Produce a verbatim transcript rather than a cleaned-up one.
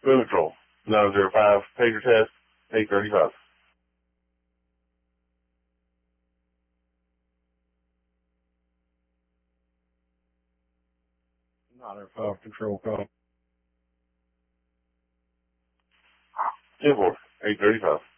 Boom Patrol, nine zero five, pager test, eight thirty-five. nine zero five control call. ten four, eight thirty-five.